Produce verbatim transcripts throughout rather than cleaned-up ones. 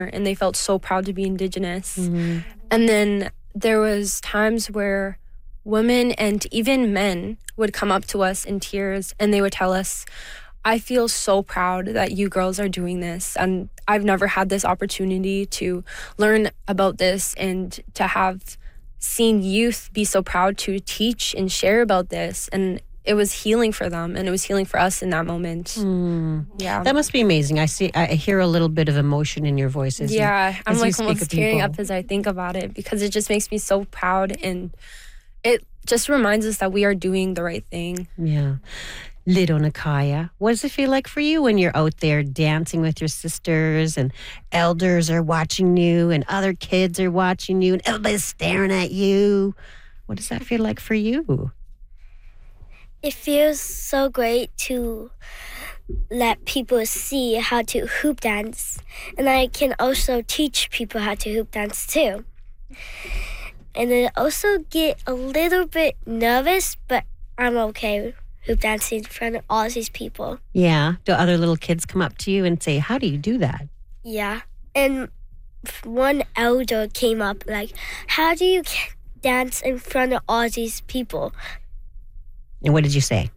and they felt so proud to be Indigenous. Mm-hmm. And then there was times where women and even men would come up to us in tears and they would tell us, I feel so proud that you girls are doing this, and I've never had this opportunity to learn about this and to have seen youth be so proud to teach and share about this. And it was healing for them, and it was healing for us in that moment. Mm. Yeah. That must be amazing. I see, I hear a little bit of emotion in your voice as yeah, you, I'm as you like speak almost of tearing people. up as I think about it, because it just makes me so proud, and it just reminds us that we are doing the right thing. Yeah. Little Nakaya, what does it feel like for you when you're out there dancing with your sisters and elders are watching you and other kids are watching you and everybody's staring at you? What does that feel like for you? It feels so great to let people see how to hoop dance. And I can also teach people how to hoop dance too. And I also get a little bit nervous, but I'm okay hoop dancing in front of all these people. Yeah. Do other little kids come up to you and say, how do you do that? Yeah. And one elder came up like, how do you dance in front of all these people? And what did you say?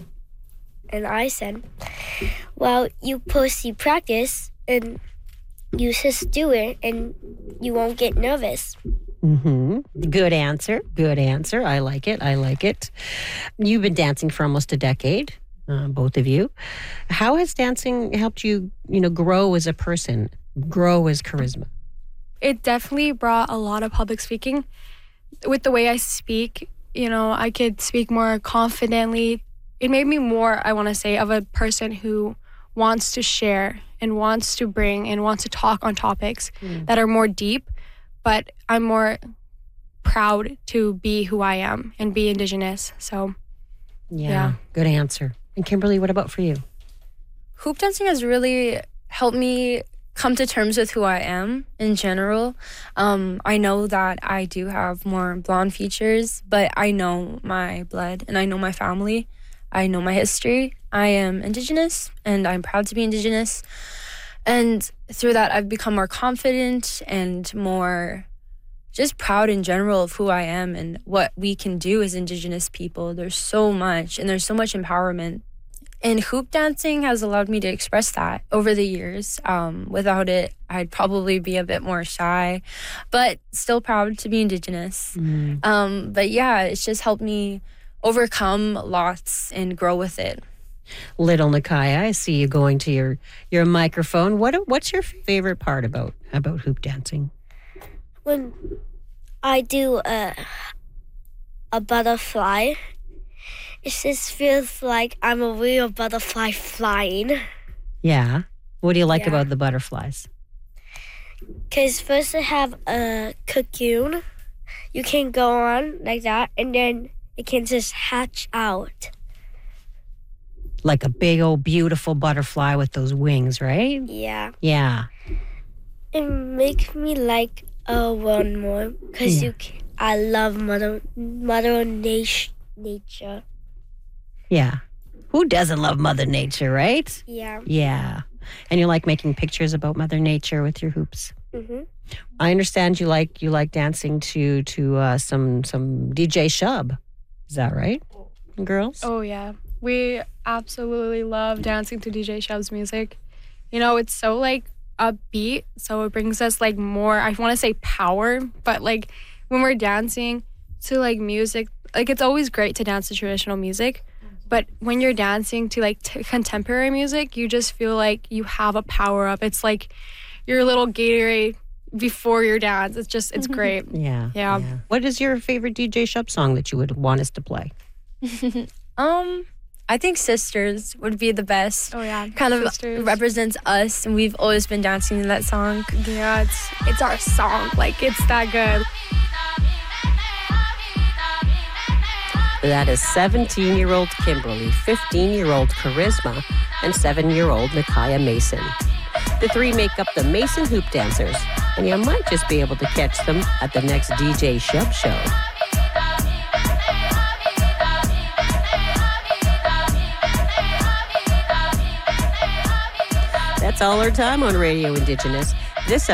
And I said, well, you post you practice and you just do it and you won't get nervous. Mm-hmm. Good answer. Good answer. I like it. I like it. You've been dancing for almost a decade, uh, both of you. How has dancing helped you, you know, grow as a person, grow as Charisma? It definitely brought a lot of public speaking. With the way I speak, you know, I could speak more confidently. It made me more, I want to say, of a person who wants to share and wants to bring and wants to talk on topics mm. that are more deep. But I'm more proud to be who I am and be Indigenous. So, yeah, yeah. Good answer. And Kimberly, what about for you? Hoop dancing has really helped me come to terms with who I am in general. Um, I know that I do have more blonde features, but I know my blood and I know my family. I know my history. I am Indigenous and I'm proud to be Indigenous. And through that, I've become more confident and more just proud in general of who I am and what we can do as Indigenous people. There's so much, and there's so much empowerment. And hoop dancing has allowed me to express that over the years. Um, without it, I'd probably be a bit more shy, but still proud to be Indigenous. Mm. Um, but yeah, it's just helped me overcome lots and grow with it. Little Nakaya, I see you going to your, your microphone. What what's your favorite part about about hoop dancing? When I do a a butterfly, it just feels like I'm a real butterfly flying. Yeah. What do you like yeah. about the butterflies? Because first I have a cocoon. You can go on like that, and then it can just hatch out. Like a big old beautiful butterfly with those wings, right? Yeah. Yeah. It makes me like uh, one more because yeah. you. Can, I love mother, mother nat- nature. Yeah. Who doesn't love Mother Nature, right? Yeah. Yeah. And you like making pictures about Mother Nature with your hoops. Mm-hmm. I understand you like you like dancing to to uh, some some D J Shub. Is that right, girls? Oh yeah. We absolutely love dancing to D J Shub's music. You know, it's so like upbeat, so it brings us like more, I want to say power, but like when we're dancing to like music, like it's always great to dance to traditional music, but when you're dancing to like t- contemporary music, you just feel like you have a power up. It's like your little Gatorade before your dance. It's just, it's great. yeah, yeah. Yeah. What is your favorite D J Shub song that you would want us to play? um... I think Sisters would be the best. Oh yeah, kind of Sisters. represents us, and we've always been dancing to that song. Yeah, it's it's our song. Like it's that good. That is seventeen-year-old Kimberly, fifteen-year-old Charisma, and seven-year-old Nakaya Mason. The three make up the Mason Hoop Dancers, and you might just be able to catch them at the next D J Shub show. That's all our time on Radio Indigenous. This